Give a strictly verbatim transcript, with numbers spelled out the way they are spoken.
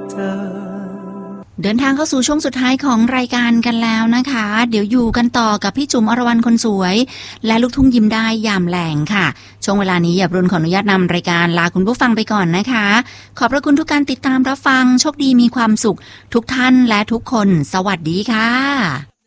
เธอเดินทางเข้าสู่ช่วงสุดท้ายของรายการกันแล้วนะคะเดี๋ยวอยู่กันต่อกับพี่จุ๋มอรวรรณคนสวยและลูกทุ่งยิ้มได้ยามแหลงค่ะช่วงเวลานี้หยาบรุนขออนุญาตนำรายการลาคุณผู้ฟังไปก่อนนะคะขอบพระคุณทุกการติดตามรับฟังโชคดีมีความสุขทุกท่านและทุกคนสวัสดีค่ะ